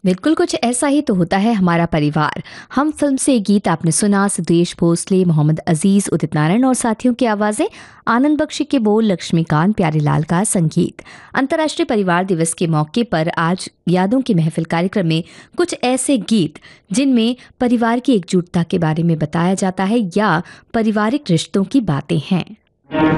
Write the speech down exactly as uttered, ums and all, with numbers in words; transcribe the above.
बिल्कुल कुछ ऐसा ही तो होता है हमारा परिवार। हम फिल्म से ये गीत आपने सुना, सुदेश भोसले, मोहम्मद अजीज, उदित नारायण और साथियों की आवाजें, आनंद बख्शी के बोल, लक्ष्मीकांत प्यारेलाल का संगीत। अंतर्राष्ट्रीय परिवार दिवस के मौके पर आज यादों की महफिल कार्यक्रम में कुछ ऐसे गीत जिनमें परिवार की एकजुटता के बारे में बताया जाता है या पारिवारिक रिश्तों की बातें हैं।